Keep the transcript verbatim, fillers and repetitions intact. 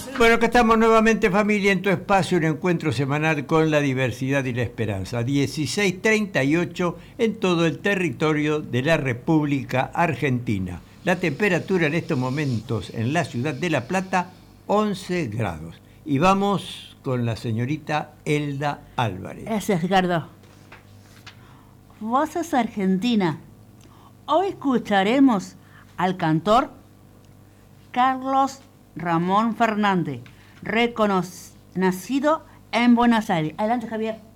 Bueno, acá estamos nuevamente, familia, en tu espacio, un encuentro semanal con la diversidad y la esperanza. dieciséis treinta y ocho en todo el territorio de la República Argentina. La temperatura en estos momentos en la ciudad de La Plata, once grados. Y vamos con la señorita Elda Álvarez. Gracias, Ricardo. Voces Argentina. Hoy escucharemos al cantor Carlos Ramón Fernández, reconocido en Buenos Aires. Adelante, Javier.